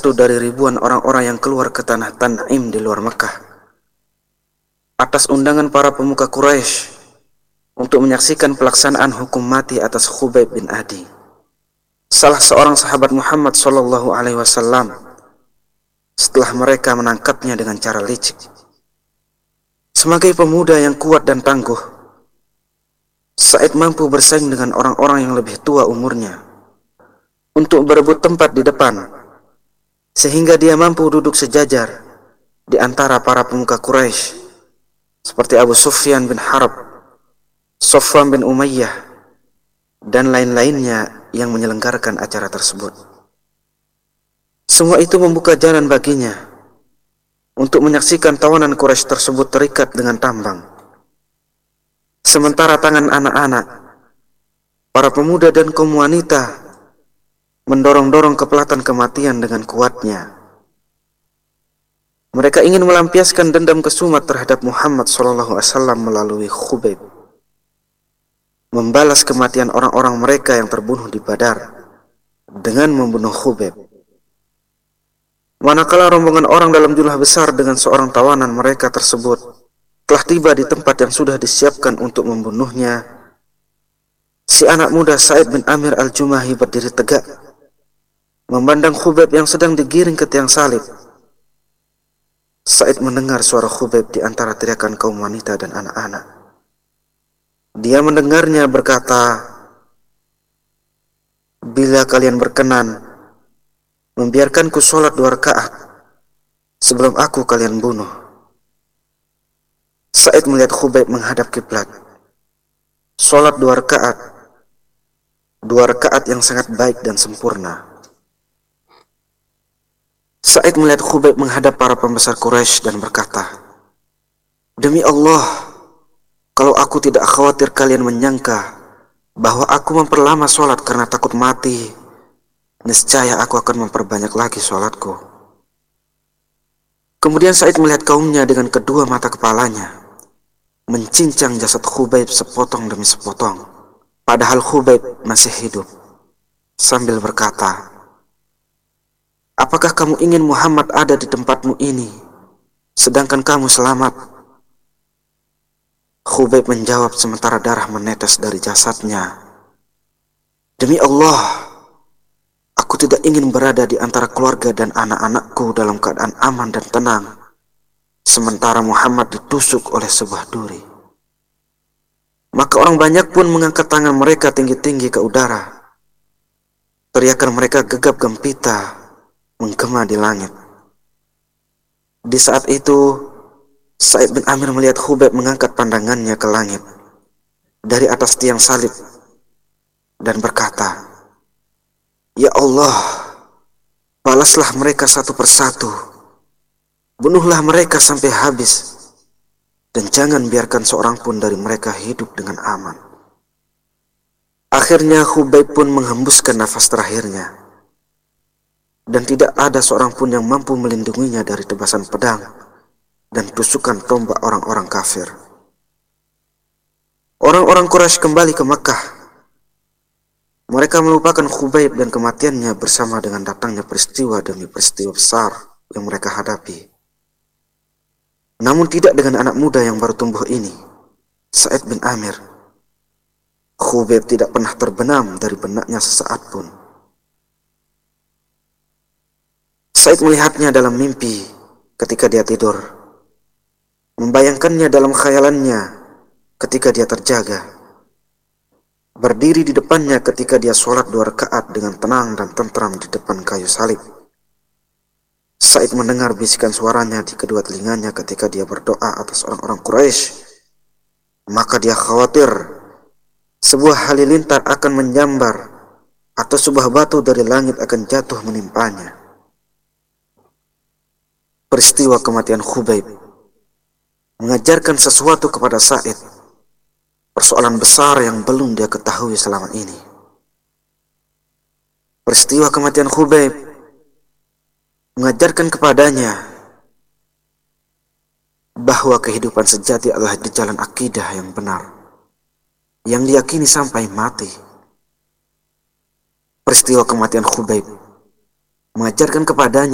satu dari ribuan orang-orang yang keluar ke tanah Tan'im di luar Mekah atas undangan para pemuka Quraisy untuk menyaksikan pelaksanaan hukum mati atas Khubayb bin Adi, salah seorang sahabat Muhammad SAW, setelah mereka menangkapnya dengan cara licik. Sebagai pemuda yang kuat dan tangguh, Sa'id mampu bersaing dengan orang-orang yang lebih tua umurnya untuk berebut tempat di depan, sehingga dia mampu duduk sejajar di antara para pemuka Quraisy seperti Abu Sufyan bin Harb, Safwan bin Umayyah, dan lain-lainnya yang menyelenggarakan acara tersebut. Semua itu membuka jalan baginya untuk menyaksikan tawanan Quraisy tersebut terikat dengan tambang, sementara tangan anak-anak, para pemuda dan kaum wanita mendorong-dorong kepelatan kematian dengan kuatnya. Mereka ingin melampiaskan dendam kesumat terhadap Muhammad SAW melalui Khubayb, membalas kematian orang-orang mereka yang terbunuh di Badar dengan membunuh Khubayb. Manakala rombongan orang dalam jumlah besar dengan seorang tawanan mereka tersebut telah tiba di tempat yang sudah disiapkan untuk membunuhnya, si anak muda Sa'id bin Amir al-Jumahi berdiri tegak, memandang Khubayb yang sedang digiring ke tiang salib. Sa'id mendengar suara Khubayb di antara teriakan kaum wanita dan anak-anak. Dia mendengarnya berkata, "Bila kalian berkenan, membiarkanku sholat 2 rakaat sebelum aku kalian bunuh." Sa'id melihat Khubayb menghadap kiblat. Sholat 2 rakaat, 2 rakaat yang sangat baik dan sempurna. Sa'id melihat Khubayb menghadap para pembesar Quraisy dan berkata, "Demi Allah, kalau aku tidak khawatir kalian menyangka bahwa aku memperlama sholat karena takut mati, niscaya aku akan memperbanyak lagi sholatku." Kemudian Sa'id melihat kaumnya dengan kedua mata kepalanya, mencincang jasad Khubayb sepotong demi sepotong, padahal Khubayb masih hidup, sambil berkata, "Apakah kamu ingin Muhammad ada di tempatmu ini, sedangkan kamu selamat?" Khubayb menjawab sementara darah menetes dari jasadnya, "Demi Allah, aku tidak ingin berada di antara keluarga dan anak-anakku dalam keadaan aman dan tenang, sementara Muhammad ditusuk oleh sebuah duri." Maka orang banyak pun mengangkat tangan mereka tinggi-tinggi ke udara. Teriakan mereka gegap gempita menggema di langit. Di saat itu, Sa'id bin Amir melihat Khubayb mengangkat pandangannya ke langit dari atas tiang salib dan berkata, "Ya Allah, balaslah mereka satu persatu, bunuhlah mereka sampai habis, dan jangan biarkan seorang pun dari mereka hidup dengan aman." Akhirnya Khubayb pun menghembuskan nafas terakhirnya, dan tidak ada seorang pun yang mampu melindunginya dari tebasan pedang dan tusukan tombak orang-orang kafir. Orang-orang Quraisy kembali ke Mekah. Mereka melupakan Khubayb dan kematiannya bersama dengan datangnya peristiwa demi peristiwa besar yang mereka hadapi. Namun tidak dengan anak muda yang baru tumbuh ini, Sa'id bin Amir. Khubayb tidak pernah terbenam dari benaknya sesaat pun. Sa'id melihatnya dalam mimpi ketika dia tidur, membayangkannya dalam khayalannya ketika dia terjaga, berdiri di depannya ketika dia sholat 2 rakaat dengan tenang dan tentram di depan kayu salib. Sa'id mendengar bisikan suaranya di kedua telinganya ketika dia berdoa atas orang-orang Quraisy. Maka dia khawatir sebuah halilintar akan menyambar atau sebuah batu dari langit akan jatuh menimpanya. Peristiwa kematian Khubayb mengajarkan sesuatu kepada Sa'id, persoalan besar yang belum dia ketahui selama ini. Peristiwa kematian Khubayb mengajarkan kepadanya bahwa kehidupan sejati adalah di jalan akidah yang benar, yang diyakini sampai mati. Peristiwa kematian Khubayb mengajarkan kepadanya